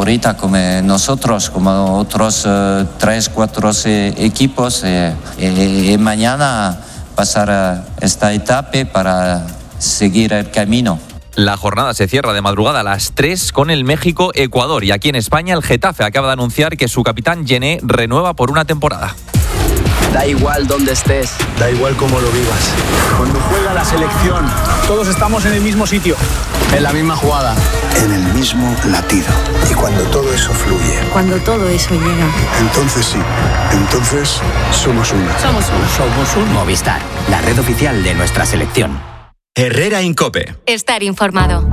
favorita como nosotros, como otros 3-4 equipos, y mañana pasar esta etapa para seguir el camino. La jornada se cierra de madrugada a las 3 con el México-Ecuador, y aquí en España el Getafe acaba de anunciar que su capitán Gené renueva por una temporada. Da igual dónde estés, da igual cómo lo vivas. Cuando juega la selección, todos estamos en el mismo sitio, en la misma jugada, en el mismo latido. Y cuando todo eso fluye, cuando todo eso llega, entonces sí, entonces somos uno. Somos uno. Movistar, la red oficial de nuestra selección. Herrera en COPE. Estar informado.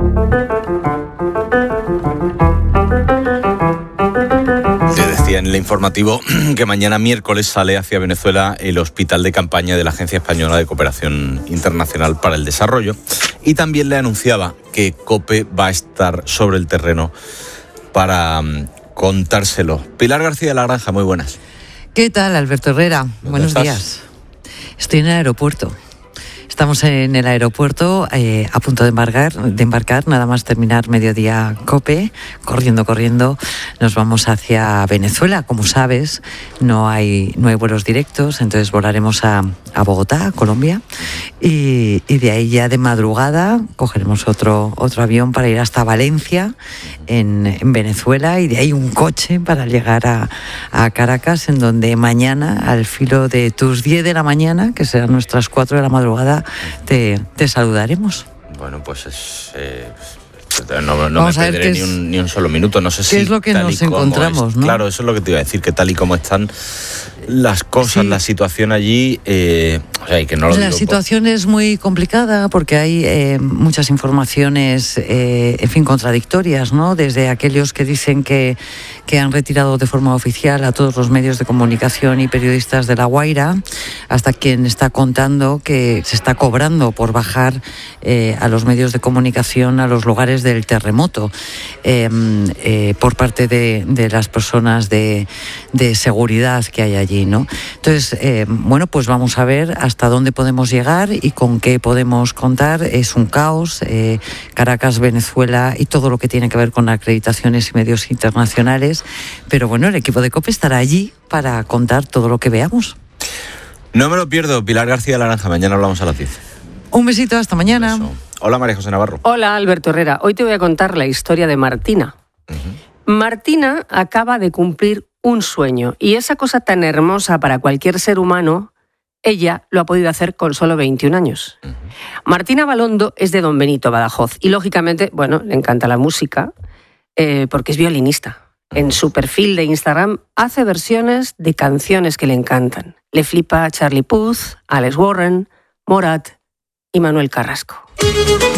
Te decía en el informativo que mañana miércoles sale hacia Venezuela el hospital de campaña de la Agencia Española de Cooperación Internacional para el Desarrollo, y también le anunciaba que COPE va a estar sobre el terreno para contárselo. Pilar García de la Granja, muy buenas. ¿Qué tal, Alberto Herrera? Buenos días. Estoy en el aeropuerto. Estamos en el aeropuerto a punto de embarcar, nada más terminar mediodía COPE, corriendo, nos vamos hacia Venezuela. Como sabes, no hay vuelos directos, entonces volaremos a Bogotá, Colombia, y de ahí ya de madrugada cogeremos otro avión para ir hasta Valencia, en Venezuela, y de ahí un coche para llegar a Caracas, en donde mañana, al filo de tus 10 de la mañana, que serán nuestras 4 de la madrugada, te saludaremos. Bueno, pues no me perderé ni un solo minuto. No sé si ¿qué es lo que nos encontramos, ¿no? Claro, eso es lo que te iba a decir, que tal y como están las cosas, sí. La situación allí, y que no lo La situación es muy complicada porque hay muchas informaciones, contradictorias, ¿no? Desde aquellos que dicen que han retirado de forma oficial a todos los medios de comunicación y periodistas de La Guaira, hasta quien está contando que se está cobrando por bajar a los medios de comunicación a los lugares del terremoto por parte de las personas de seguridad que hay allí, ¿no? Entonces, pues vamos a ver hasta dónde podemos llegar y con qué podemos contar. Es un caos, Caracas, Venezuela y todo lo que tiene que ver con acreditaciones y medios internacionales, pero bueno, el equipo de COPE estará allí para contar todo lo que veamos. No me lo pierdo, Pilar García de la Granja, mañana hablamos a las 10. Un besito, hasta mañana. Un beso. Hola, María José Navarro. Hola, Alberto Herrera. Hoy te voy a contar la historia de Martina. Martina acaba de cumplir un sueño, y esa cosa tan hermosa para cualquier ser humano, ella lo ha podido hacer con solo 21 años. Martina Balondo es de Don Benito, Badajoz, y lógicamente, le encanta la música, porque es violinista. En su perfil de Instagram hace versiones de canciones que le encantan. Le flipa Charlie Puth, Alex Warren, Morat y Manuel Carrasco.